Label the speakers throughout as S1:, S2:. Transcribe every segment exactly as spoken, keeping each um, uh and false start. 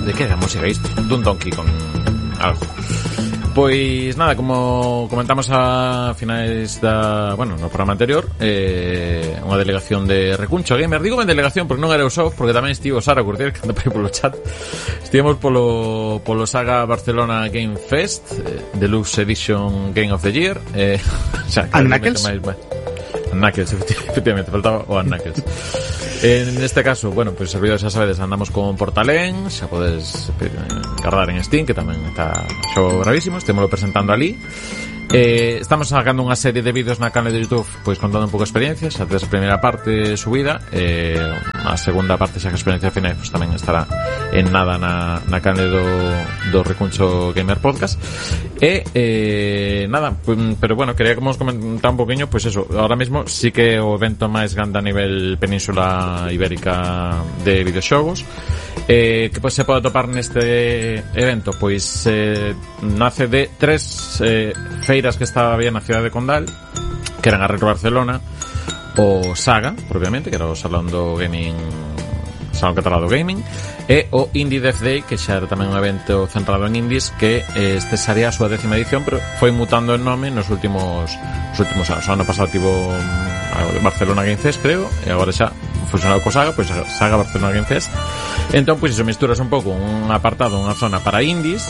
S1: de que era a música isto? Dun Donkey con algo. Pois nada, como comentamos a finais da, bueno, no programa anterior, eh, unha delegación de Recuncho Gamer. Digo en delegación porque non era o Sof, porque tamén estivo Sara Curtier, que anda por aí polo chat. Estivemos polo polo Saga Barcelona Game Fest, eh, Deluxe Edition Game of the Year, eh, xa,
S2: and Knuckles.
S1: Knuckles, efectivamente, faltaba o Knuckles. En este caso, bueno, pues servidores, xa sabedes, andamos con Portalén, xa podes cargar en Steam, que tamén está xo bravísimo, estémoslo presentando ali. Eh, estamos sacando unha serie de vídeos na canal de YouTube, pois contando un pouco experiencias. Xa tes a primeira parte subida, eh, a segunda parte xa que a experiencia final pois tamén estará en nada na, na canal do, do Recuncho Gamer Podcast. E eh, nada, pues, pero bueno, quería que nos comentar un poquinho, pois pues eso, ahora mismo sí que o evento máis grande a nivel península ibérica de videoxogos. Eh, que pues, se pode topar neste evento, pois eh, nace de tres eh, feiras que estaba bien na cidade de Condal, que eran a Retro Barcelona, o Saga, propiamente, que era o Salón do Gaming, Salón Catalán do Gaming, e o Indie Dev Day, que xa era tamén un evento centrado en indies, que eh, este sería a súa décima edición, pero foi mutando en nome nos últimos nos últimos anos. O ano pasado tivo um, Barcelona Game Fest, creo, e agora xa fusionado co Saga, pois Saga Barcelona Game Fest. Entón, pois iso, misturas un pouco un apartado, unha zona para indies.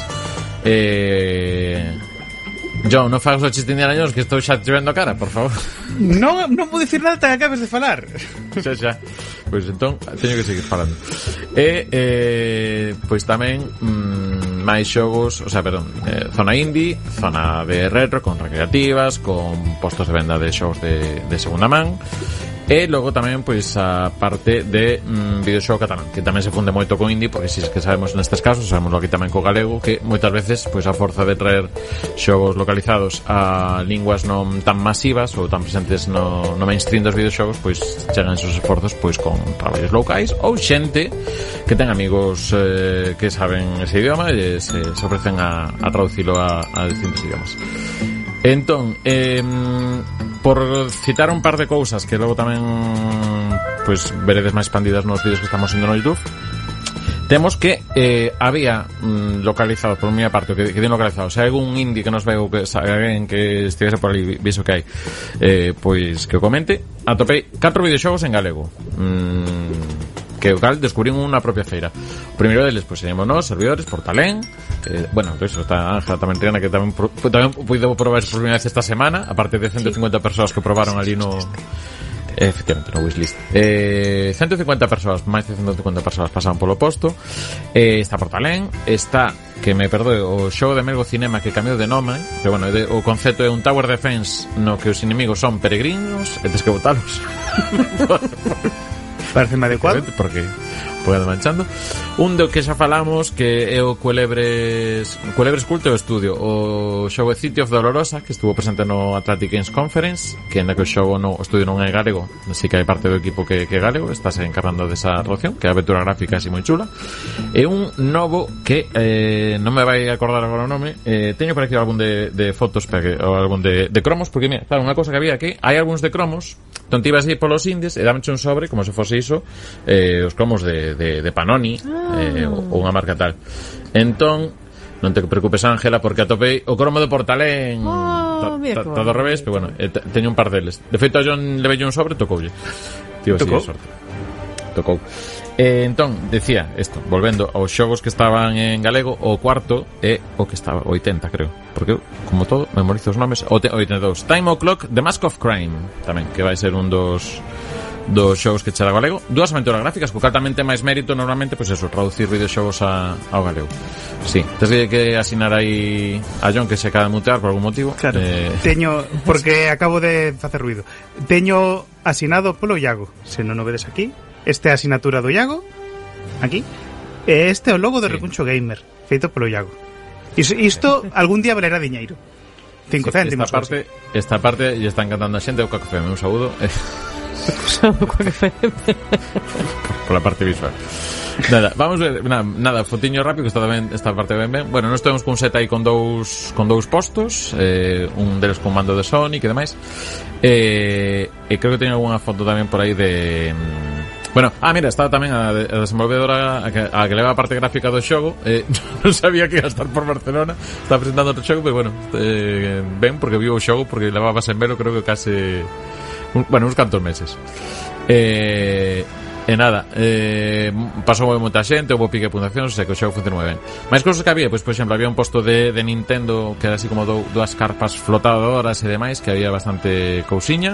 S1: Eh... John, non fagas o chiste Indiana Jones, que estou xa te vendo a cara, por favor.
S2: Non, non vou dicir nada, te acabes de falar.
S1: Xa, xa. Pois entón, teño que seguir falando. E, eh, pois tamén mmm, máis xogos, o sea, perdón, eh, zona indie, zona de retro, con recreativas, con postos de venda de xogos de, de segunda man. E logo tamén, pois, a parte de mm, videoxogo catalán, que tamén se funde moito con indie, porque si es que sabemos nestes casos, sabemos aquí tamén co galego, que moitas veces, pois, a forza de traer xogos localizados a linguas non tan masivas ou tan presentes no, no mainstream dos videoxogos, pois, chegan esos esforzos, pois, con traballos locais ou xente que ten amigos eh, que saben ese idioma e se, se ofrecen a, a traducilo a, a distintos idiomas. Entón, eh, por citar un par de cousas que logo tamén pois veredes máis expandidas nos vídeos que estamos indo no YouTube, temos que eh, había mm, localizados, por miña parte, que, que den localizados, se hai algún indie que nos veo, que alguén que estivese por ali, viso que hai, eh, pois que o comente. Atopei catro videoxogos en galego, mm, que o cal descubrín unha propia feira. O primeiro deles, pois, seríamos nós, servidores, Portalén, eh, bueno, eso está Ángela tamén Triana, que tamén pro, tamén puido probar por primeira vez esta semana, aparte de ciento cincuenta persoas que probaron ali no... Eh, efectivamente, no wishlist. Eh, ciento cincuenta persoas, máis de ciento cincuenta persoas pasaron polo posto. Eh, está Portalén, está, que me perdoe, o xogo de Melgo Cinema que cambiou de nome, pero bueno, de, o concepto é un Tower Defense no que os inimigos son peregrinos e tes que botalos.
S2: Parece adecuado
S1: porque pode manchando. Un do que xa falamos, que é o Culebres Culebres Culto Estudio, o xogo City of Dolorosa, que estuvo presente no Atlantic Games Conference, que ainda que o xogo no, o estudio non é galego, así que hai parte do equipo que, que é galego, estáse encargando desa traducción, que é a aventura gráfica así moi chula. E un novo que eh, non me vai acordar agora o nome, eh, teño por aquí algún de, de fotos para que, ou algún de, de cromos, porque mira, claro, unha cosa que había aquí, hai algúns de cromos, entón te ibas aí polos indies e dámenche un sobre como se fose iso, eh, os cromos de, de, de Panoni, ah. eh, ou unha marca tal. Entón, non te preocupes, Ángela, porque atopei o cromo de Portalén.
S3: Oh,
S1: ta, ta, todo ao revés, pero bueno, eh, teño un par deles. De feito, a John levei un sobre, tocoulle. Tío,
S2: tocou?
S1: Sí, sorte. Tocou. Eh, entón, decía isto, volvendo aos xogos que estaban en galego, o cuarto é o que estaba oitenta, creo, porque eu, como todo, memorizo os nomes. O oitenta e dous, Time O'Clock, The Mask of Crime, tamén, que vai ser un dos dos xogos que chega galego. Dúas aventuras gráficas, co cal tamén ten máis mérito normalmente, pois pues eso, traducir videoxogos a, ao galego. Sí, tens que asinar aí a John, que se acaba de mutear por algún motivo.
S2: Claro, eh... teño, porque acabo de facer ruido, teño asinado polo Iago, se non o vedes aquí, este é a asinatura do Iago, aquí, e este é o logo de sí. Recuncho Gamer, feito polo Iago. Isto, isto algún día valerá diñeiro. Cinco
S1: sí,
S2: céntimos.
S1: Esta parte, esta parte lle están cantando a xente o Caco F M, un saúdo. Por la parte visual. Nada, vamos ver, nada, nada, fotiño rápido, que está tamén esta parte ben ben. Bueno, nós temos un set aí con dous con dous postos, eh, un deles con mando de Sonic e demais. Eh, e creo que teño algunha foto tamén por aí de Bueno, ah, mira, estaba tamén a, de, a desenvolvedora a que, a que leva a parte gráfica do xogo. eh, Non sabía que ia estar por Barcelona. Estaba presentando outro xogo, pero bueno, eh, ben, porque viu o xogo, porque levaba sen velo, creo que case un, bueno, uns cantos meses. Eh E nada, eh, pasou moi moita xente, houve pique de puntuacións, o sea que o xogo funciona moi ben. Mais cousas que había, pois, por exemplo, había un posto de, de Nintendo que era así como do, dúas carpas flotadoras e demais, que había bastante cousiña.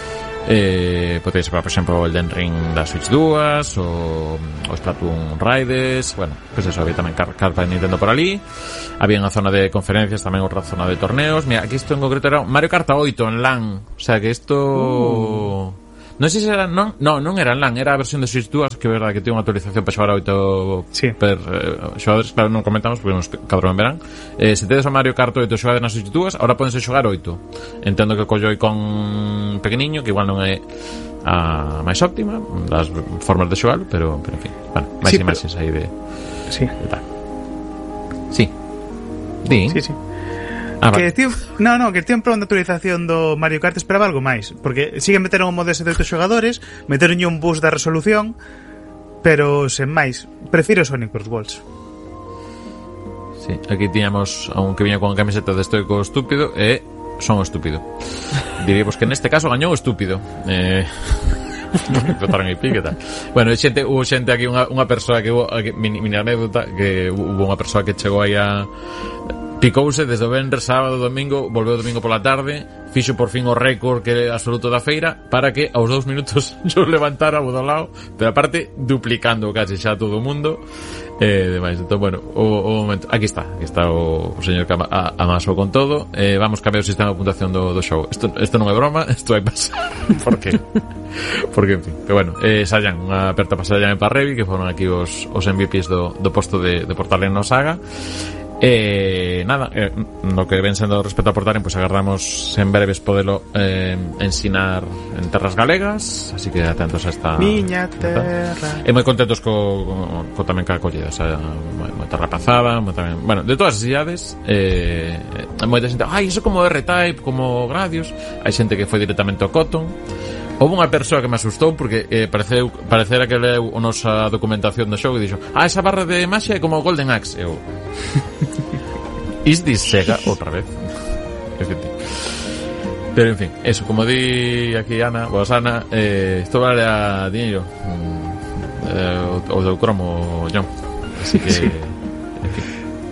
S1: Eh, podeis ver, por exemplo, o Elden Ring da Switch dúas, o os Splatoon Riders, bueno, pois pues eso, había tamén car carpa de Nintendo por ali. Había unha zona de conferencias, tamén outra zona de torneos. Mira, aquí isto en concreto era Mario Kart oito en LAN, o sea que isto... Uh. Non sei se era, non, non, non era en LAN, era a versión de Switch dúas, que é verdade que tiene unha actualización para xogar a oito
S2: sí.
S1: per eh, xogadores, claro, non comentamos porque nos cabrón verán. Eh, se tedes o Mario Kart oito xogades na Switch dúas, ahora podense xogar oito. Entendo que collo con pequeniño, que igual non é a máis óptima das formas de xogar, pero, pero en fin, bueno, máis sí, imaxes pero... aí de...
S2: Sí.
S1: De tal. Sí. Di.
S2: Sí, sí.
S1: Ah,
S2: que
S1: vale.
S2: tío, no, no, que tío en plan de actualización do Mario Kart esperaba algo máis, porque siguen meteron un modo ese de oito xogadores, meteron un boost da resolución, pero sen máis, prefiro Sonic Cross Worlds.
S1: Sí, aquí tiñamos a un que viña con camiseta de estoico estúpido e son o estúpido. Diríamos que neste caso gañou o estúpido. Eh explotaron el pique e tal. Bueno, xente, hubo xente aquí, unha, unha persoa que hubo, que, mini, mini anécdota, que hubo unha persoa que chegou aí a picouse desde o venres, sábado, domingo, volveu domingo pola tarde, fixo por fin o récord que é absoluto da feira, para que aos dous minutos yo levantara o do lado, pero aparte duplicando casi xa todo o mundo. Eh, demais, entón, bueno, o, o momento, aquí está, aquí está o, o señor que ama, amasou con todo. Eh, vamos cambiar o sistema de puntuación do, do show. Isto, isto non é broma, isto vai pasar. Por que? Porque, en fin, pero bueno, eh, Sayan, unha aperta para Sayan e para Revi, que foron aquí os, os M V Ps do, do posto de, de Portalen no Saga. Eh, nada, eh, no que ven sendo respecto a Portalen, pues agardamos en breves podelo eh, ensinar en terras galegas, así que atentos a esta
S2: miña terra.
S1: E moi contentos co, co, co tamén ca acollida, o sea, moita rapazada, moi tamén, bueno, de todas as idades, eh, moita xente, ai, iso como R-Type, como Gradius, hai xente que foi directamente ao Cotton. Houve unha persoa que me asustou porque eh, pareceu, parecera que leu a nosa documentación do xogo e dixo, ah, esa barra de maxia é como Golden Axe. Eu is this Sega outra vez. Pero en fin, eso, como di aquí Ana, vos Ana, eh, isto vale a dinero, mm, eh, o do cromo John, así que sí. En fin.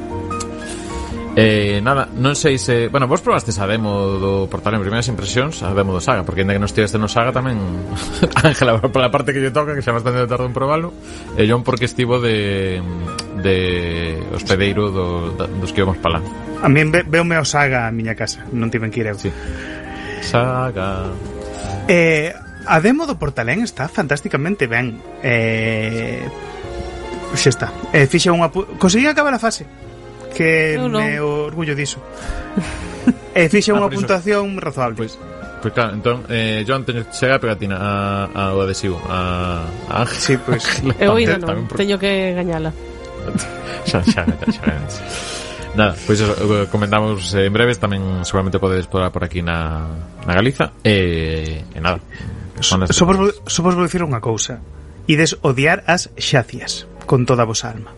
S1: Eh, nada, non sei se... Bueno, vos probastes a demo do Portalen Primeiras Impresións, a demo do Saga, porque ainda que non estiveste no Saga tamén Ángela, pola parte que lle toca, que xa bastante tarde en probalo, e John porque estivo de de hospedeiro do, dos que íbamos para lá.
S2: A mí ve, veume o Saga a miña casa, non tiven que ir eu.
S1: Sí. Saga.
S2: Eh, a demo do Portalen está fantásticamente ben. Eh, xa está. Eh, fixe unha pu- conseguí acabar a fase. Que no, no. Me orgullo diso. E fixe unha ah, puntuación razoable.
S1: Pois, pois claro, entón eh, Joan teño que chegar a pegatina a, a o adhesivo a, a Ángel.
S2: Sí, pois
S3: pues. Eu ainda non, por... teño que gañala.
S1: xa, xa, xa, xa, xa. Nada, pois pues eso, comentamos eh, en breves, tamén seguramente podedes explorar por aquí na, na Galiza. E, e nada.
S2: Só vos so vos vou dicir unha cousa. Ides odiar as xacias con toda a vosa alma.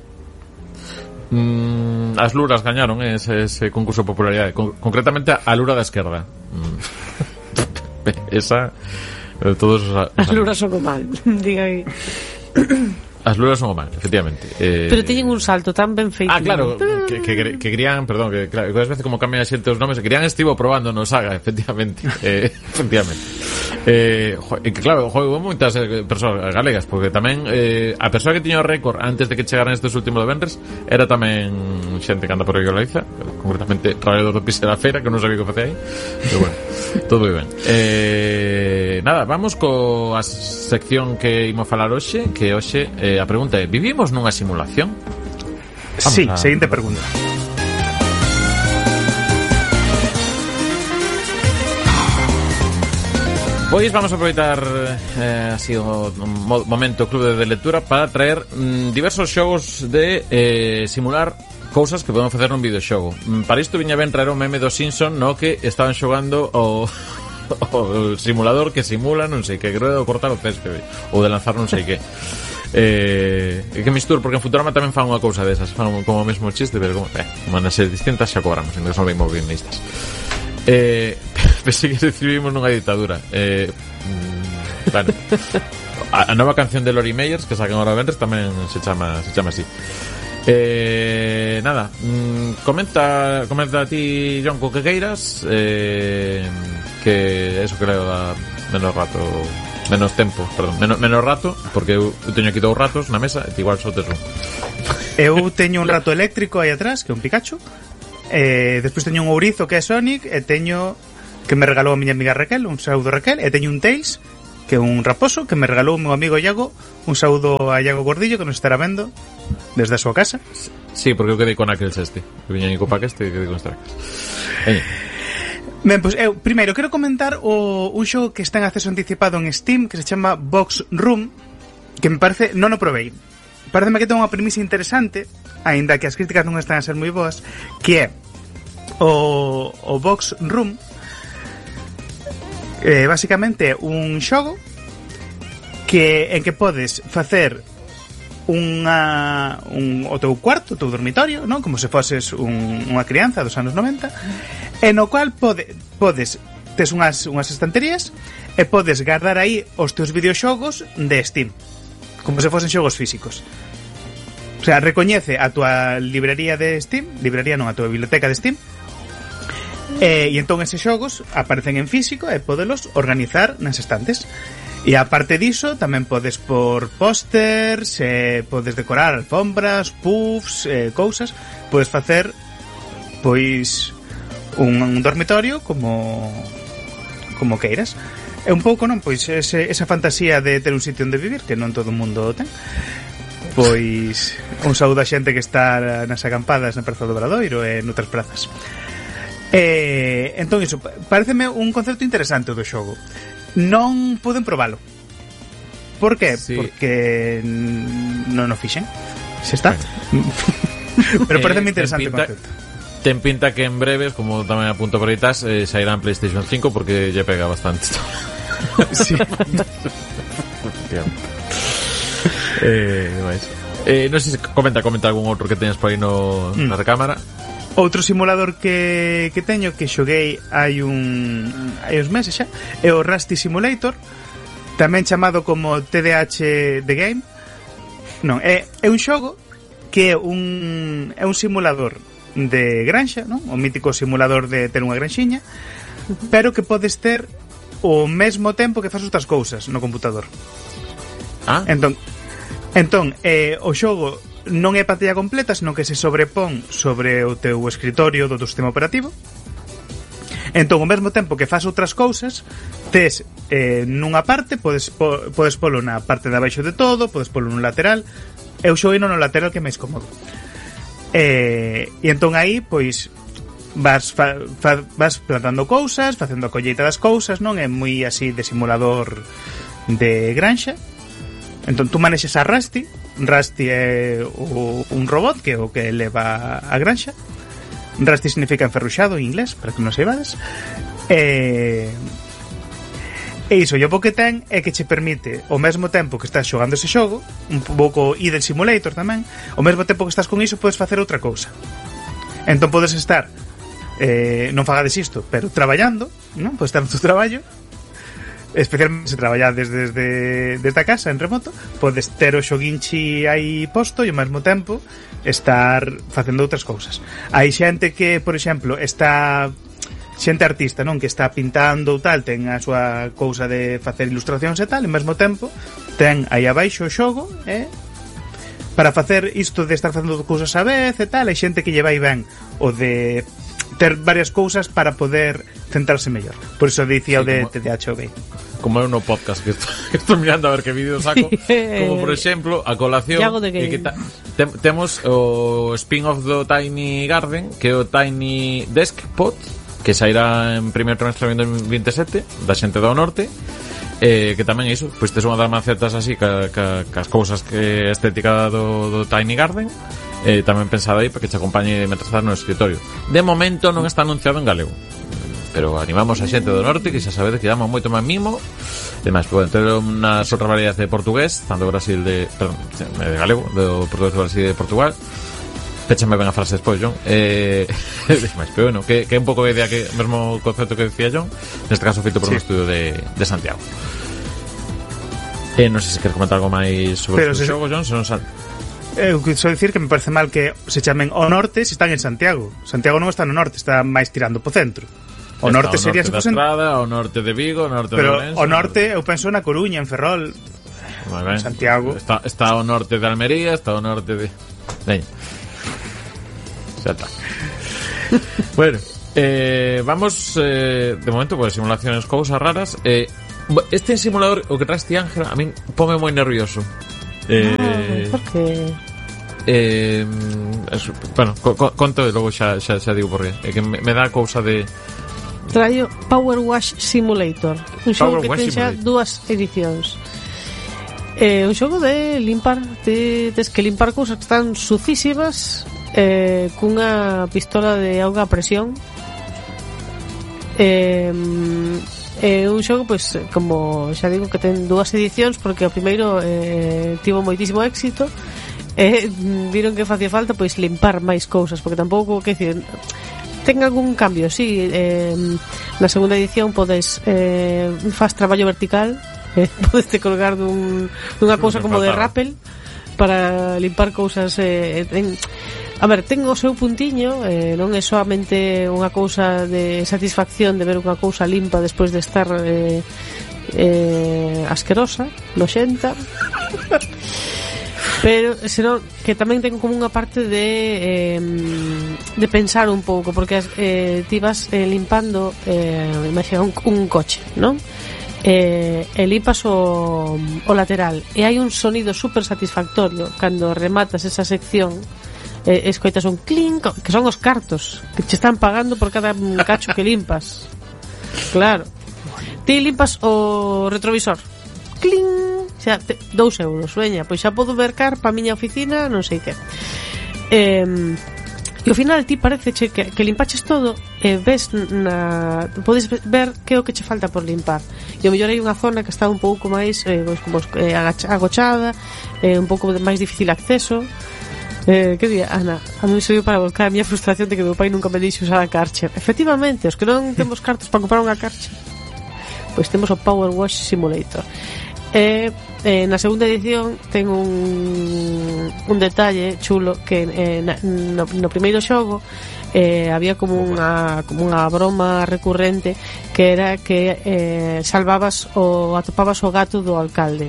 S1: Mm, as luras gañaron eh, ese, ese concurso de popularidade, Con, concretamente a lura da esquerda. Mm. Esa eh, todos os, os
S3: as luras son o mal, diga aí.
S1: As luras son o mal, efectivamente. Eh...
S3: Pero teñen un salto tan ben feito.
S1: Ah, claro, que, que, que querían, perdón, que claro, que veces como cambian a xente os nomes, querían estivo probando no Saga, efectivamente. eh, efectivamente. Eh, jo, que claro, juego moitas eh, persoas galegas, porque tamén eh, a persoa que tiña o récord antes de que chegaran estes últimos de venres era tamén xente que anda por aí Galiza, concretamente traballador do Pise da Feira, que non sabía que facía aí. Pero bueno, todo ben. Eh, nada, vamos co a sección que imos falar hoxe, que hoxe eh, a pregunta é, vivimos nunha simulación?
S2: Vamos sí, a... seguinte pregunta.
S1: Pois vamos a aproveitar eh, así o momento clube de lectura para traer mm, diversos xogos de eh, simular cousas que podemos facer nun videoxogo. Para isto viña ben traer o meme do Simpson, no que estaban xogando o o simulador que simula non sei que, creo de cortar o céspede ou de lanzar non sei que. Eh, que mistura, porque en Futurama tamén fan unha cousa desas, fan como o mesmo chiste, pero como, eh, como nas series distintas xa cobramos, entón son ben guionistas. Eh, pensei que recibimos nunha ditadura. Eh, mm, bueno, a, a nova canción de Lori Meyers que sacan ahora venres tamén se chama se chama así. Eh, nada, mm, comenta comenta a ti, John, co que queiras, eh, que eso que leva da menos rato, menos tempo, perdón, menos, menos rato, porque eu, eu teño aquí dous ratos na mesa e igual só tes un.
S2: Eu teño un rato eléctrico aí atrás, que é un Pikachu. Eh, despois teño un ourizo que é Sonic, e teño que me regalou a miña amiga Raquel, un saúdo Raquel, e teño un Tails, que é un raposo que me regalou o meu amigo Iago. Un saúdo a Iago Gordillo, que nos estará vendo desde a súa casa.
S1: Sí, porque eu quedei con aquel este. Eu viña co pack este e quedei con Stracas. Veña.
S2: Ben, pois eu primeiro quero comentar o un xogo que está en acceso anticipado en Steam, que se chama Box Room, que me parece, non o provei. Pareceme que ten unha premisa interesante, aínda que as críticas non están a ser moi boas, que é o, o Box Room, eh, basicamente un xogo que en que podes facer unha un, o teu cuarto, o teu dormitorio, non? Como se foses un, unha crianza dos anos noventa, e no cual pode, podes tes unhas, unhas estanterías e podes guardar aí os teus videoxogos de Steam, como se fosen xogos físicos. O sea, recoñece a tua librería de Steam, librería non, a tua biblioteca de Steam, e, e entón eses xogos aparecen en físico e podelos organizar nas estantes. E aparte diso, tamén podes por pósters, eh, podes decorar alfombras, puffs, eh, cousas. Podes facer, pois, un, un dormitorio como como queiras. É un pouco, non? Pois ese, esa fantasía de ter un sitio onde vivir, que non todo o mundo ten. Pois un saúdo a xente que está nas acampadas na Praza do Obradoiro e noutras prazas. Eh, entón, iso, pareceme un concepto interesante do xogo. Non poden probalo. Por que? Sí. Porque non o fixen. Se está. Pero parece moi interesante o concepto.
S1: Ten pinta que en breves, como tamén apunto por itas, eh, sairá en PlayStation cinco porque lle pega bastante.
S2: Sí.
S1: eh, eh, non sei se comenta, comenta algún outro que teñas por aí no, mm. na recámara.
S2: Outro simulador que, que teño, que xoguei hai un hai uns meses xa, é o Rusty Simulator, tamén chamado como T D H The Game. Non, é, é un xogo que é un é un simulador de granxa, non? O mítico simulador de ter unha granxiña, pero que podes ter o mesmo tempo que faz outras cousas no computador.
S1: Ah.
S2: Entón, entón eh, o xogo non é pantalla completa, senón que se sobrepón sobre o teu escritorio do teu sistema operativo. Entón, ao mesmo tempo que faz outras cousas, tes eh, nunha parte, podes, po, podes polo na parte de abaixo de todo, podes polo nun lateral. Eu xoguei no lateral, que é máis cómodo. Eh, e entón aí, pois, vas, fa, fa, vas plantando cousas, facendo a colleita das cousas, non? É moi así de simulador de granxa. Entón, tú manexes a Rusty. Rusty é o, un robot que é o que leva a granxa. Rusty significa enferruxado en inglés, para que non saibades. E, e iso, e o que ten é que che permite, ao mesmo tempo que estás xogando ese xogo, un pouco Idle Simulator tamén, ao mesmo tempo que estás con iso podes facer outra cousa. Entón podes estar, eh, non fagades isto, pero traballando, non? Podes estar no teu traballo, especialmente se traballades desde, desde a casa en remoto, podes ter o xoguinchi aí posto e ao mesmo tempo estar facendo outras cousas. Hai xente que, por exemplo, está xente artista, non? Que está pintando ou tal, ten a súa cousa de facer ilustracións e tal, e ao mesmo tempo ten aí abaixo o xogo, eh? Para facer isto de estar facendo cousas a vez e tal. Hai xente que lle vai ben o de ter varias cousas para poder centrarse mellor. Por iso dicía sí, o de como, T D H O B.
S1: Como é un podcast que estou, que estou mirando a ver que vídeo saco. Como por exemplo, a colación que, que ta, te, temos o spin-off do Tiny Garden, que é o Tiny Desk Pod, que sairá en primeiro trimestre de vinte veintisiete, da xente do norte. Eh, que tamén é iso, pois tes unha das macetas así ca, ca, ca as cousas que estética do, do Tiny Garden, eh, tamén pensado aí para que te acompañe mentras estás no escritorio. De momento non está anunciado en galego. pero animamos a xente do norte que xa sabedes que damos moito máis mimo. Ademais, bueno, teño nas outras variedades de portugués, tanto Brasil de, perdón, de galego, do portugués de Brasil e de Portugal. Péchame ben a frase despois, John. Eh, máis, pero bueno, que, que é un pouco de idea que mesmo concepto que decía John, neste caso feito por sí. un estudio de, de Santiago. Eh, non sei se queres comentar algo máis sobre o xogo, John, se non sal...
S2: Eu quero dicir que me parece mal que se chamen o norte se están en Santiago. Santiago non está no norte, está máis tirando po centro. O
S1: está
S2: norte sería
S1: se fosen... Estrada, o norte de Vigo, o norte
S2: pero
S1: de Ourense.
S2: O norte, eu penso na Coruña, en Ferrol, en Santiago.
S1: Está, está o norte de Almería, está o norte de... Veña. Xa está. Bueno, eh, vamos eh, de momento pues simulaciones, cousas raras. Eh, este simulador, o que traes ti, Ángela, a mí pome moi nervioso. Eh,
S3: ¿Por qué?
S1: Eh, es, bueno, co, co, conto e logo xa, xa, xa digo por qué. É que me, me dá cousa de...
S3: Traio Power Wash Simulator, un xogo
S1: Power
S3: que ten xa dúas edicións. É eh, un xogo de limpar, de, tes que limpar cousas que están sucísimas eh, cunha pistola de auga a presión. Eh, É un xogo, pois, como xa digo, que ten dúas edicións, porque o primeiro eh, tivo moitísimo éxito e eh, viron que facía falta pois limpar máis cousas, porque tampouco, que decir, ten algún cambio, sí, eh, na segunda edición podes eh, faz traballo vertical, eh, podes te colgar dun, dunha cousa como de rappel para limpar cousas eh, en, a ver, ten o seu puntiño, eh, non é solamente unha cousa de satisfacción de ver unha cousa limpa despois de estar eh, eh, asquerosa, noxenta, pero senón que tamén ten como unha parte de eh, de pensar un pouco, porque eh, ti vas eh, limpando eh, imagina un, un coche, non? Eh, e limpas o, o lateral e hai un sonido super satisfactorio cando rematas esa sección. Eh, escoitas un clink, que son os cartos que te están pagando por cada cacho que limpas. Claro. Ti limpas o retrovisor, clink, xa, te, dous euros, veña, pois xa podo mercar pa miña oficina, non sei que. Eh, e ao final ti parece che que, que limpaches todo e ves na, podes ver que é o que che falta por limpar. E ao mellor hai unha zona que está un pouco máis eh, pois, como, eh, agochada, eh, un pouco máis difícil acceso. Eh, que día, Ana, a mí me serviu para volcar a miña frustración de que meu pai nunca me deixe usar a Karcher. Efectivamente, os que non temos cartos para comprar unha Karcher, pois temos o Power Wash Simulator. E eh, na segunda edición ten un, un detalle chulo que eh, na, no, no primeiro xogo eh, había como unha, como unha broma recurrente que era que eh, salvabas o atopabas o gato do alcalde.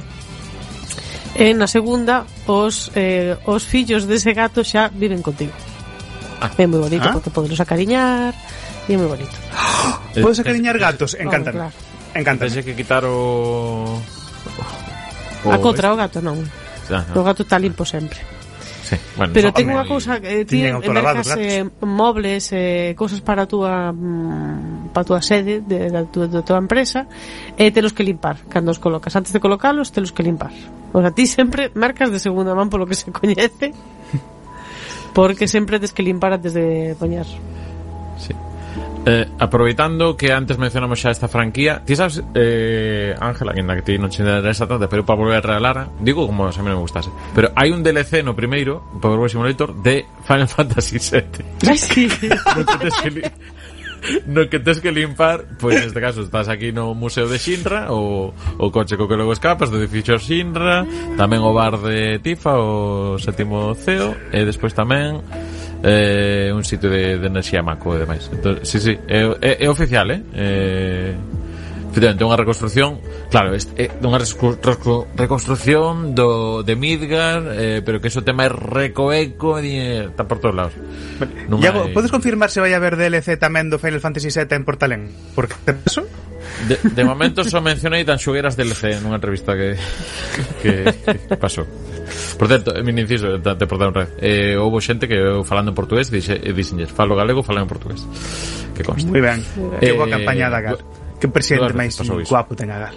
S3: E na segunda os eh, os fillos dese gato xa viven contigo. Ah. É moi bonito, ah? Porque poderos acariñar e é moi bonito.
S2: Podes acariñar gatos, encantan. Oh, claro. Encantan.
S1: Tens que quitar o...
S3: o a contra o gato non. Ah, no. O gato está limpo sempre.
S1: Sí, bueno,
S3: pero ten unha cousa que eh, ti en mercas eh, mobles, eh, cousas para a túa mm, para a túa sede de, da túa, da túa empresa, e eh, telos que limpar cando os colocas, antes de colocalos telos que limpar. O sea, ti sempre marcas de segunda man polo que se coñece, porque sempre tes que limpar antes de poñer.
S1: Sí. Eh, aproveitando que antes mencionamos xa esta franquía, ti sabes, eh, Ángela, que na que ti non che interesa tanto, pero para volver a regalar, digo como se a mí non me gustase, pero hai un D L C no primeiro, Power Wash Simulator, de Final Fantasy sete.
S3: Ai, sí.
S1: No que tes que, li- no que tes que limpar, pois pues, neste caso estás aquí no Museo de Shinra, o, o coche co que logo escapas, do edificio Shinra, tamén o bar de Tifa, o sétimo ceo, e despois tamén eh, un sitio de, de enerxía Mako e demais. Entón, sí, sí, é, é, é oficial, eh? eh efectivamente, unha reconstrucción, claro, é unha reconstrucción do de Midgar, eh, pero que eso tema é recoeco e está por todos lados.
S2: Iago, hai... podes confirmar se vai haber D L C tamén do Final Fantasy sete en Portalén? Porque te paso?
S1: De, de momento só mencionei tan xogueras D L C nunha entrevista que, que, que pasou. Por certo, mi inciso de portar un red, eh, houve xente que eu falando en portugués dixe, dixenlles, falo galego, falo en portugués, que consta.
S2: Moi ben, que boa eh, campaña da Gal, que presidente máis guapo ten a Gal.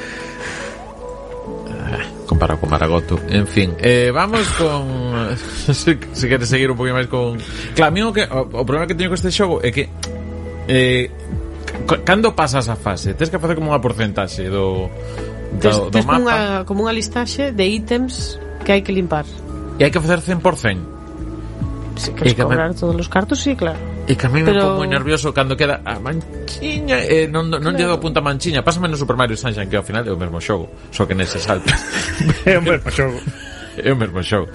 S1: Comparado con Maragoto, en fin, eh, vamos con se, se queres seguir un poquinho máis con, claro, a mí o, que, o, o problema que teño con este xogo é que eh, Cando pasas a fase? Tens que facer como unha porcentaxe do do,
S3: Tes,
S1: do
S3: tes
S1: mapa.
S3: unha, como unha listaxe de ítems que hai que limpar.
S1: E hai que facer cen por cento.
S3: Se
S1: E
S3: queres
S1: que
S3: cobrar
S1: me-
S3: todos os cartos, sí, claro.
S1: E que a mí me
S3: Pero-
S1: pongo moi nervioso cando queda a manchiña e non, non
S3: Claro.
S1: lle do punta manchiña. Pásame no Super Mario Sunshine, que ao final é o mesmo xogo, só que nese salto.
S2: É un mesmo xogo.
S1: É o mesmo xogo.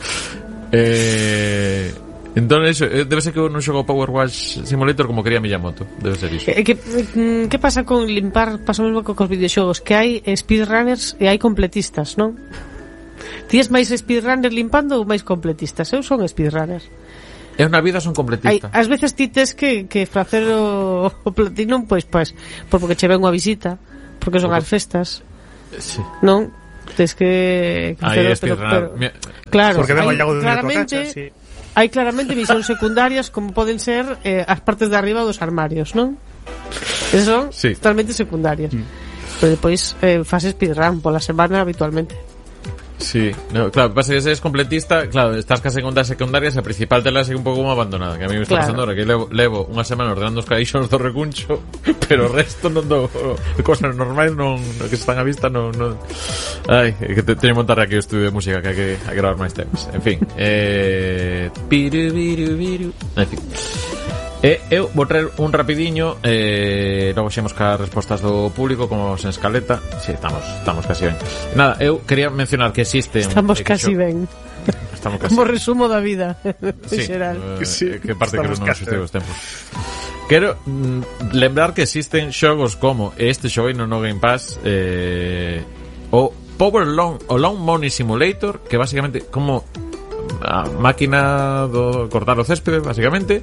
S1: Eh, entón, eso, eh, debe ser que eu non xogo Power Wash Simulator como quería Miyamoto. Debe ser iso.
S3: Que, que, mm, que pasa con limpar? Pasa o mesmo que cos videoxogos, que hai speedrunners e hai completistas, non? Ti es máis speedrunner limpando ou máis completistas? Eu son speedrunner.
S1: Eu na vida son
S3: Hai,
S1: completista.
S3: ás veces ti tes que, que facer o, o platinum, pois, pois, porque che ven unha visita, porque son as festas,
S1: Sí.
S3: non? Tes que, que
S1: Aí
S3: facer o-
S1: é speedrunner. Mi-
S3: claro,
S2: Porque vengo
S3: hai
S2: a Iago de
S3: claramente,
S2: claramente... sí.
S3: hai claramente misións secundarias como poden ser eh, as partes de arriba dos armarios, non? Esas son
S1: Sí.
S3: totalmente secundarias. Pero depois eh, faz speedrun pola semana habitualmente.
S1: Sí, no, claro, pasa que se es completista, claro, estás case con das secundarias, a principal tela é un pouco como abandonada, que a mí me está
S3: Claro.
S1: pasando ahora que levo, levo unha semana ordenando os caixóns do recuncho, pero o resto non do cosas normais non que se están á vista non, non... Ai, é que te, teño que montar aquí o estudio de música que hai que, hai que gravar máis temas. En fin, eh piru, piru, piru. En fin. E eu vou traer un rapidiño eh, logo xemos ca respostas do público como sen escaleta. Si, sí, estamos, estamos casi ben. Nada, eu quería mencionar que existen
S3: Estamos
S1: eh, que
S3: casi
S1: xo-
S3: ben.
S1: Estamos casi
S3: Como resumo da vida en
S1: sí,
S3: xeral.
S1: eh,
S2: Sí,
S1: que parte que
S2: estamos
S1: non
S2: casi
S1: existe
S2: ben.
S1: os tempos. Quero mm, lembrar que existen xogos como este xogo no no Game Pass eh, o Power Long o Long Money Simulator, que basicamente como a máquina do cortar o céspede, basicamente.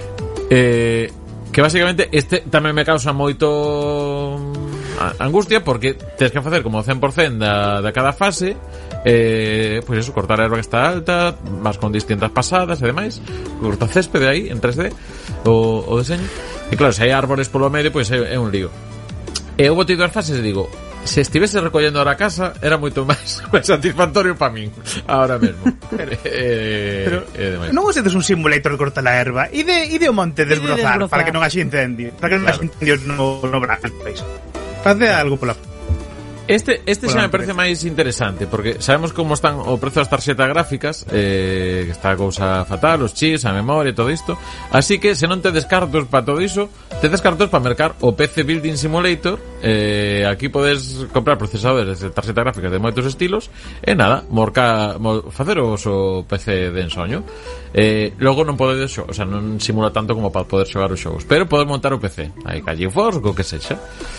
S1: Eh, que basicamente este tamén me causa moito a- angustia porque tens que facer como cen por cento da, da cada fase, eh, pois pues eso, cortar a erva que está alta, vas con distintas pasadas e demais, corta céspede aí en tres D o, o deseño, e claro, se hai árbores polo medio, pois pues é, é un lío. E eu botei dúas fases e digo, se estivese recollendo ahora a casa era moito máis, máis satisfactorio para min ahora mesmo. eh,
S2: Pero
S1: e demais.
S2: non usedes un simulator de cortar a erva e de, e de o monte
S3: de
S2: desbrozar,
S3: desbrozar.
S2: para que non haxe incendio, para que non
S1: Claro.
S2: haxe incendios no, no brazo do país. Face algo pola...
S1: Este, este
S2: Bueno,
S1: xa me parece
S2: parece.
S1: máis interesante porque sabemos como están o prezo das tarxetas gráficas, eh, que está a cousa fatal, os chips, a memoria e todo isto. Así que se non te descartos para todo iso, te descartos para mercar o P C Building Simulator. Eh, aquí podes comprar procesadores de tarxeta gráfica de moitos estilos e nada, morca, mo, facer o so P C de ensoño. Eh, logo non podedes, xo- o sea, non simula tanto como para poder xogar os xogos, pero podes montar o P C. Hai Calle Force, o que sexa.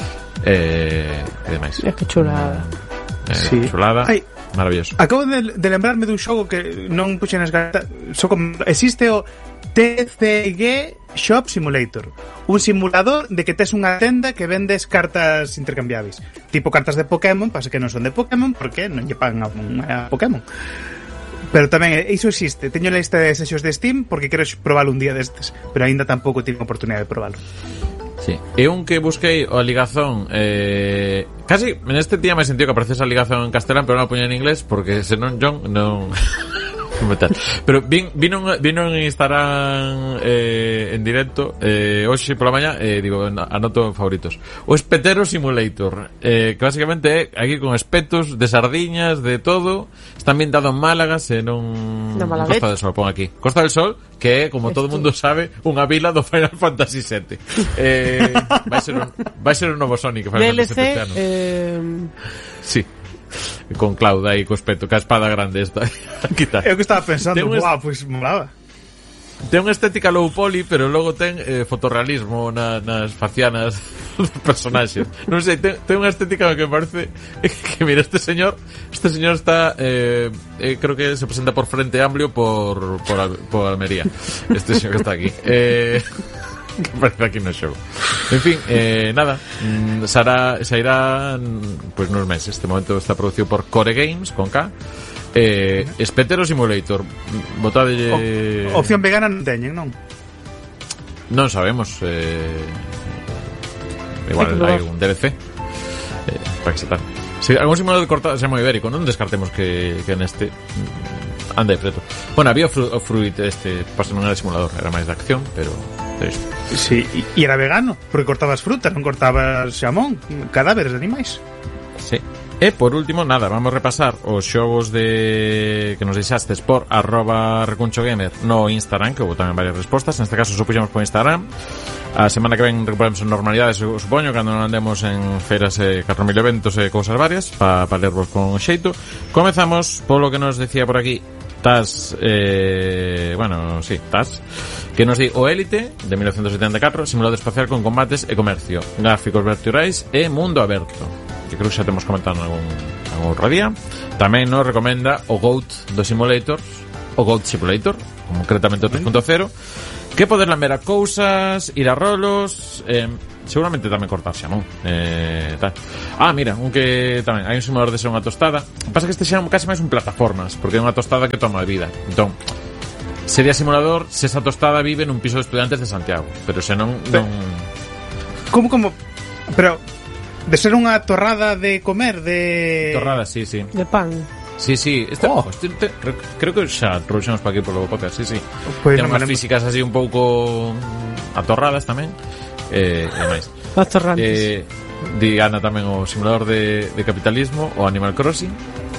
S1: Eh, e demais.
S3: É que chulada.
S1: Eh,
S2: Sí.
S1: Chulada,
S2: Ai.
S1: maravilloso.
S2: Acabo de, de lembrarme dun xogo que non puxen as gatas. Existe o T C G Shop Simulator, un simulador de que tes unha tenda que vendes cartas intercambiables, tipo cartas de Pokémon, pasa que non son de Pokémon porque non lle pagan a, a Pokémon. Pero tamén iso existe. Teño a lista de desexos de Steam porque quero probalo un día destes, pero aínda tampouco tive a oportunidade de probalo.
S1: Sí. E un que busquei a ligazón eh, casi neste día me sentido que aparecese a ligazón en castelán, pero non a poña en inglés porque senón John non metal. Pero vin, vino, vino en Instagram eh, en directo eh, hoxe pola mañá, eh, digo, anoto favoritos. O Espetero Simulator, eh, que basicamente é aquí con espetos de sardiñas, de todo. Está ambientado en Málaga, se non
S3: Na Malagueta.
S1: Costa del Sol, pon aquí. Costa del Sol, que é, como todo o mundo sabe, unha vila do Final Fantasy sete. Eh, vai ser un, vai ser un novo Sonic Final
S3: D L
S1: Fantasy
S3: C
S1: sete ano.
S3: eh,
S1: Sí. Con Cloud aí co espeto, ca espada grande esta. Aquí está.
S2: É o que estaba pensando,
S1: Ten un
S2: guau, pois pues, molaba.
S1: Ten unha estética low poly, pero logo ten eh, fotorrealismo na, nas facianas dos personaxes. Non sei, ten, ten unha estética que me parece que, mira, este señor este señor está eh, eh, creo que se presenta por Frente Amplio por, por, Al- por Almería. Este señor que está aquí. Eh, que aparece aquí no show. En fin, eh, nada, mm, será, se irá pues nos meses. Este momento está producido por Core Games con K. Eh, Espetero Simulator. Botade
S2: O, opción vegana non teñen, non?
S1: non sabemos eh, igual
S3: Hai que probar.
S1: hai un D L C eh, para que sepan. Si algún simulador cortado se moi ibérico, non descartemos que, que neste mm, ande de preto. Bueno, había o, Fru, o Fruit este, paso non era simulador, era máis de acción, pero Triste.
S2: Sí, e era vegano, porque cortabas fruta, non cortabas xamón, cadáveres de animais.
S1: Sí. E por último, nada, vamos a repasar os xogos de que nos deixastes por arroba recunchogamer no Instagram, que houve tamén varias respostas. Neste caso, supuxemos por Instagram. A semana que ven recuperamos en normalidade, supoño, cando non andemos en feiras e catro mil eventos e cousas varias, para pa lervos con xeito. Comezamos polo que nos decía por aquí Tas, eh, bueno, sí, Tas, que nos di o Élite de mil novecientos setenta e catro, simulador espacial con combates e comercio, gráficos verticais e mundo aberto, que creo que xa temos comentado en algún, algún outro día. Tamén nos recomenda o GOAT do Simulator, o GOAT Simulator, concretamente o tres punto cero, que poder lamber a cousas, ir a rolos, eh, seguramente tamén cortar xamón, eh, tal. Ah, mira, un que tamén hai un simulador de ser unha tostada. Pasa que este xa casi máis un plataformas, porque é unha tostada que toma de vida. Entón, sería simulador se esa tostada vive nun piso de estudiantes de Santiago, pero se non, non...
S2: Como, como? Pero de ser unha torrada de comer, de...
S1: Torrada, sí, sí.
S3: De pan.
S1: Sí, sí, este,
S2: Oh.
S1: este, te, creo, creo que xa trouxemos para aquí polo podcast, sí, sí.
S2: Pois
S1: Ten
S2: non me
S1: unhas
S2: lembro.
S1: físicas así un pouco atorradas tamén. Eh, e máis.
S3: Os torrantes.
S1: Eh, di Ana tamén o simulador de, de capitalismo, o Animal Crossing.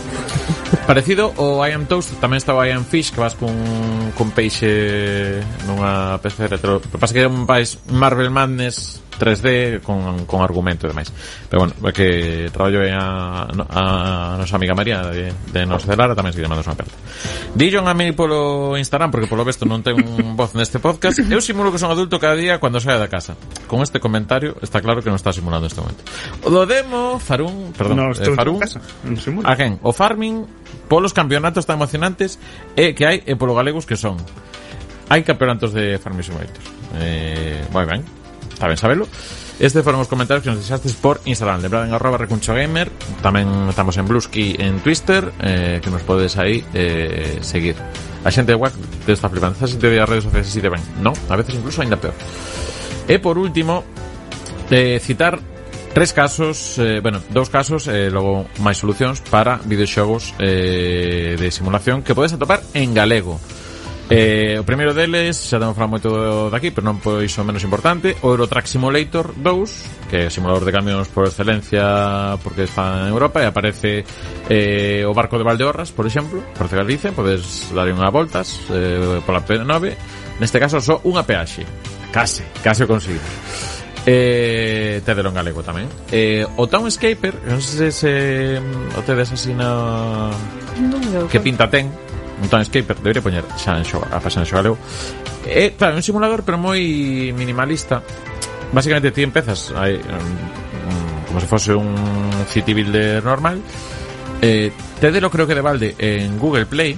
S1: Parecido o I Am Toast, tamén está o I Am Fish, que vas cun, cun peixe nunha pesqueira. Pero pasa que é un país Marvel Madness tres D con, con argumento e demais. Pero bueno, é que traballo a, a nosa amiga María de, de Nos Celara, tamén se llama nos unha aperta. Dillon a mí polo Instagram, porque polo visto non ten un voz neste podcast. Eu simulo que son adulto cada día cando saia da casa. Con este comentario está claro que non está simulando neste momento. O do demo, Farún, perdón,
S2: No,
S1: eh,
S2: estou en
S1: Farún,
S2: casa, non simulo.
S1: again, o farming polos campeonatos tan emocionantes e que hai e polo galegos que son. Hai campeonatos de Farming Simulator. Eh, moi ben. Está ben sabelo. Este foron os comentarios que nos deixastes por Instagram. Lembrad en arroba recunchogamer. Tamén estamos en Bluesky en Twitter, eh, que nos podes aí eh, seguir. A xente de W A C te está flipando. Esta xente de redes sociais así te ven. No, a veces incluso ainda peor. E por último, eh, citar tres casos, eh, bueno, dous casos e eh, logo máis solucións para videoxogos eh, de simulación que podes atopar en galego. Eh, o primeiro deles, xa temos falado moito daqui, pero non pois o menos importante, o Euro Truck Simulator dous, que é o simulador de camións por excelencia porque está en Europa, e aparece eh, o barco de Valdeorras, por exemplo, por Galicia, podes dar unha voltas eh, pola P nove, neste caso só unha peaxe, case, case o consigo. Eh, tedelo en galego tamén. Eh, o Townscaper, non sei se o tedes así na...
S3: Non veo
S1: que pinta ten un Townscaper, debería poñer xa en xoga, a página de xogaleo. É, claro, un simulador pero moi minimalista. Básicamente ti empezas aí, um, como se fose un city builder normal. Eh, tedelo creo que de balde en Google Play.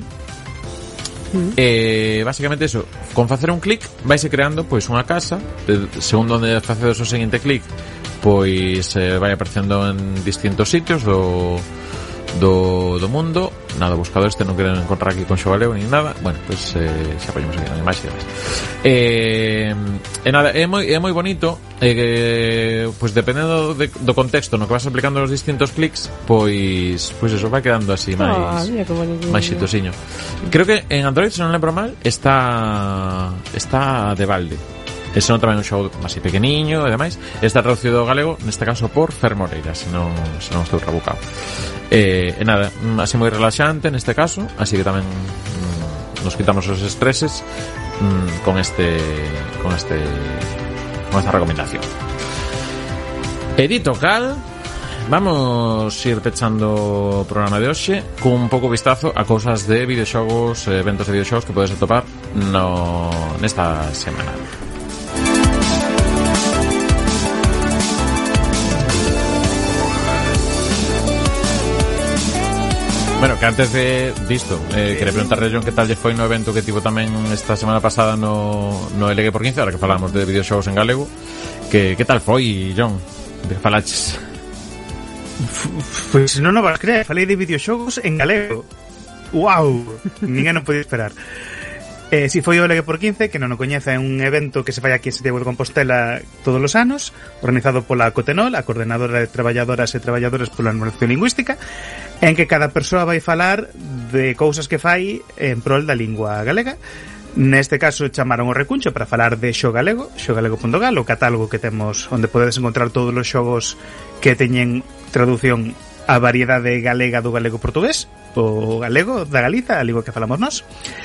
S1: Mm. Eh, básicamente eso, con facer un clic vaise creando pois unha casa, de, segundo onde facedes o seguinte clic, pois eh, vai aparecendo en distintos sitios do do, do mundo. Nada, buscador este non queren encontrar aquí con xogaleo ni nada. Bueno, pois pues, eh, xa poñemos aquí na imaxe eh, e nada, é moi, é moi bonito e eh, pois pues, dependendo de, do contexto no que vas aplicando os distintos clics, pois pois eso vai quedando así máis
S3: oh,
S1: máis xitosiño. Creo que en Android, se non lembro mal, está está de balde. Ese non tamén é un xogo así pequeniño e demais. Está traducido ao galego, neste caso por Fer Moreira, se non, se non estou trabucado. Eh, e nada, así moi relaxante neste caso, así que tamén mm, nos quitamos os estreses mm, con este con este con esta recomendación. E dito cal, vamos ir pechando o programa de hoxe cun pouco vistazo a cousas de videoxogos, eventos de videoxogos que podes atopar no, nesta semana. Bueno, que antes de disto, eh, quería preguntarle a John que tal lle foi no evento que tivo tamén esta semana pasada no, no L G por quince, ahora que falamos de videoxogos en galego. Que, que tal foi, John? De que falaches?
S2: Pois non o vas creer, falei de videoxogos en galego. Wow, ninguén non podía esperar. Eh, si foi o L G por quince, que non o coñece, é un evento que se fai aquí en Santiago de Compostela todos os anos, organizado pola Cotenol, a Coordenadora de Traballadoras e Traballadores pola Normalización Lingüística, en que cada persoa vai falar de cousas que fai en prol da lingua galega. Neste caso chamaron o Recuncho para falar de Xo Galego, xogalego punto gal, o catálogo que temos onde podedes encontrar todos os xogos que teñen traducción a variedade galega do galego portugués, o galego da Galiza, a língua que falamos nós.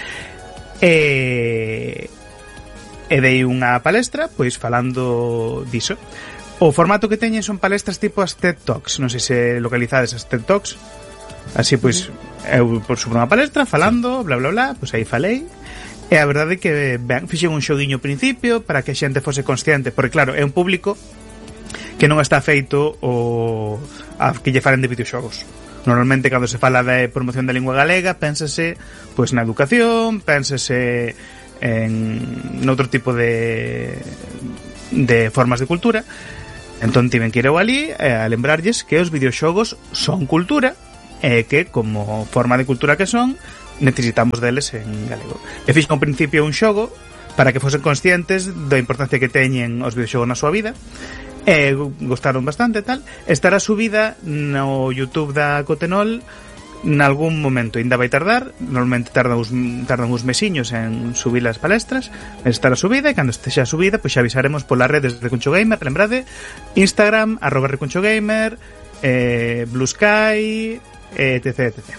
S2: E e dei unha palestra pois falando diso. O formato que teñen son palestras tipo as TED Talks, non sei se localizades as TED Talks. Así pois eu por sobre unha palestra falando, bla bla bla, pois aí falei. E a verdade é que ben, fixen un xoguiño ao principio para que a xente fose consciente, porque claro, é un público que non está feito o a que lle falen de videoxogos. Normalmente cando se fala de promoción da lingua galega, pénsase pois na educación, pénsase en noutro tipo de de formas de cultura. Entón tiven que ir eu ali a lembrarlles que os videoxogos son cultura e que como forma de cultura que son necesitamos deles en galego. E fixo ao principio un xogo para que fosen conscientes da importancia que teñen os videoxogos na súa vida. E gostaron bastante tal. Estará subida no YouTube da Cotenol nalgún momento, ainda vai tardar, normalmente tardan uns, tardan uns mesiños en subir as palestras, estará subida e cando estexa subida, pois xa avisaremos polas redes de Recuncho Gamer, lembrade, Instagram, arroba Recuncho Gamer, eh, Blue Sky, etc, etcétera.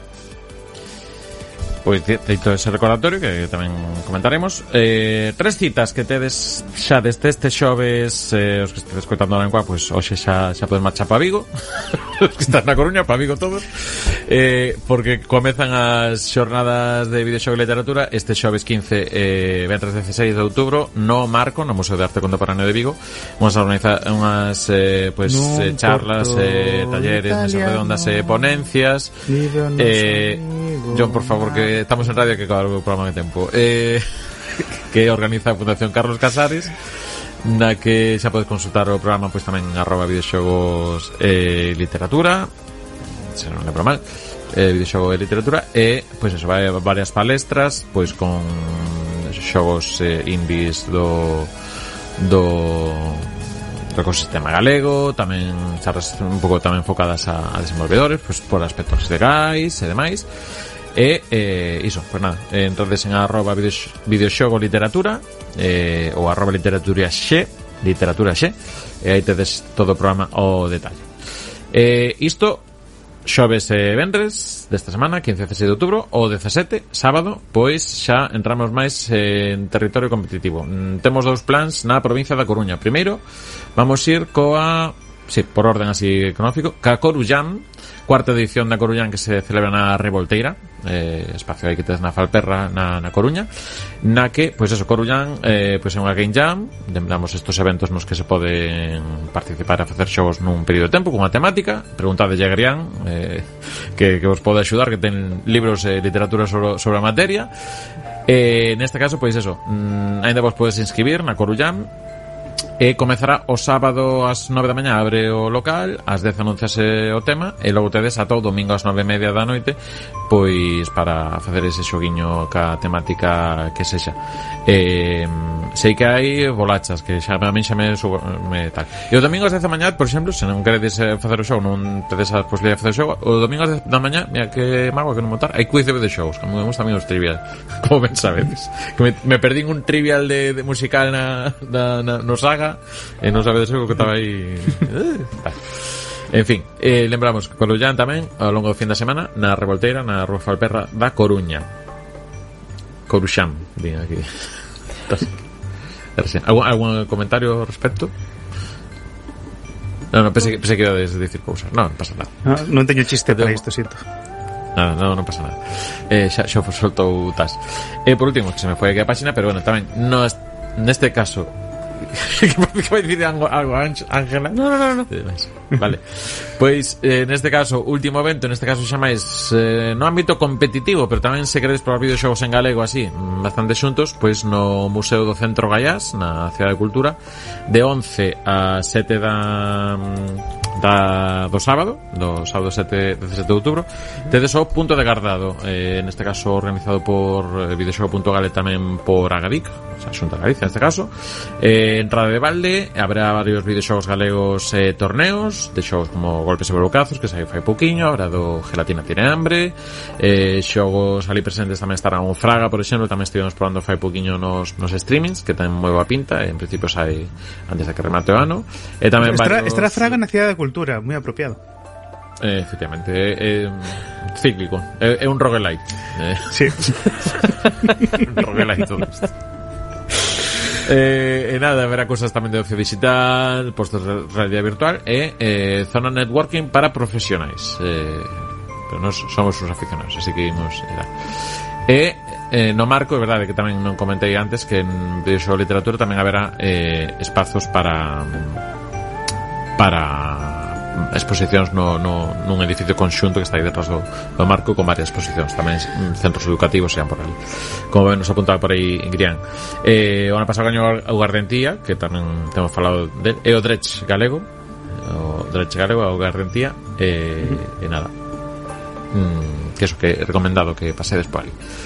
S1: Pois feito ese recordatorio que tamén comentaremos. eh, Tres citas que tedes xa desde este xoves, eh, os que estedes coitando a lengua, pois hoxe xa, xa podes marchar pa Vigo. Os que están na Coruña, pa Vigo todos, eh, porque comezan as xornadas de videoxogo e literatura este xoves quince e eh, ventres dezasseis de outubro no Marco, no Museo de Arte Contemporáneo de Vigo. Vamos a organizar unhas eh, pues, eh, charlas, eh, talleres, mesas redondas e eh, ponencias. eh, John, por favor, que estamos en radio, que acabar o programa de tempo, eh, que organiza a Fundación Carlos Casares, na que xa podes consultar o programa pois tamén arroba videoxogos e literatura, se non lembro mal, eh, videoxogo e literatura, e pois eso, vai varias palestras pois con xogos eh, indies do do do ecosistema galego, tamén charlas un pouco tamén enfocadas a, a desenvolvedores, pois por aspectos legais e demais. E eh, iso, pues nada, eh, entonces en arroba videoxogo literatura eh, ou arroba literatura xe literatura xe e aí tedes todo o programa ao detalle. eh, isto xoves e vendres desta semana, quince e dezasseis de outubro. O dezasete, sábado, pois xa entramos máis en territorio competitivo. mm, Temos dous plans na provincia da Coruña. Primeiro, vamos ir coa, sí, por orden así cronológico, ca Corujam, cuarta edición da Coruñán, que se celebra na Revolteira, eh, espacio aí que tes na Falperra, na, na Coruña, na que, pois eso, Coruñán eh, pois é unha Game Jam. Lembramos estos eventos nos que se poden participar a facer xogos nun período de tempo, cunha temática. Preguntade a Gerián, eh, que, que vos pode axudar, que ten libros e eh, literatura sobre, sobre a materia. Eh, neste caso, pois eso, mm, ainda vos podes inscribir na Coruñán. E comezará o sábado ás nove da mañá, abre o local, ás dez anunciase o tema, e logo tedes ata o domingo ás nove e media da noite pois para facer ese xoguiño ca temática que sexa. E, sei que hai bolachas que xa a min xa me, me tal. E o domingo ás dez da mañá, por exemplo, se non queredes facer o xogo, non tedes a posibilidade de facer o xogo, o domingo ás dez da mañá, mira que mago que non montar, hai quiz de videoxogos, que me gusta a mí os trivial, como ben sabedes, que me, me perdín un trivial de, de musical na, na, na, no Saga, e non sabedes o que estaba aí. En fin, eh, lembramos que Coruñán tamén ao longo do fin da semana na Revolteira, na Rúa Falperra da Coruña. Coruxán, din aquí. ¿Algún, algún comentario ao respecto? No, no, pensé, pensé que iba a decir cousas. No, non pasa nada.
S2: No, non teño chiste para isto, sinto.
S1: Nada, no, non pasa nada. Eh, xa, xa soltou tas. E eh, por último, que se me foi aquí a página, pero bueno, tamén no, neste caso que vai dicir algo, algo Ángela?
S3: No, no, no, no.
S1: Vale. Pois eh, neste caso, último evento, neste caso xa máis eh, no ámbito competitivo, pero tamén se queredes probar videoxogos en galego así, bastante xuntos, pois no Museo do Centro Gaiás, na Cidade de Cultura, de once a sete da da, do sábado, do sábado sete, dezasete de outubro, tedes o Punto de Gardado, eh, neste caso organizado por eh, videoxogo punto gal e tamén por Agadic, o sea, Xunta de Galicia neste caso. Eh, entrada de balde, habrá varios videoxogos galegos, eh, torneos de xogos como Golpes e Bolocazos, que sai fai pouquiño, habrá do Gelatina tiene hambre, eh, xogos ali presentes tamén estarán o Fraga, por exemplo, tamén estivemos probando fai pouquiño nos, nos streamings, que ten moi boa pinta, e en principio sai antes de que remate o ano. E tamén
S2: estará,
S1: varios...
S2: estará Fraga na Cidade da Cultura, moi apropiado.
S1: Eh, efectivamente, é, é cíclico, é, é un roguelite. Eh.
S2: Sí.
S1: Un roguelite todo isto. Eh, e nada, haberá cosas tamén de ocio digital, postos de realidade virtual e eh, zona networking para profesionais. Eh, pero nós somos uns aficionados, así que imos ir. E eh, no marco, é verdade que tamén non comentei antes que en videoxogo literatura tamén haberá eh, espazos para para exposicións no, no, nun edificio conxunto que está aí detrás do, do marco, con varias exposicións tamén centros educativos sean por ali, como ben nos apuntaba por aí Grián. Eh, o ano pasado gañou o Gardentía, que tamén temos falado de, e o Dredge galego, o Dredge galego, o Gardentía, e, e nada, mm, que eso, que é recomendado que pasedes por ali.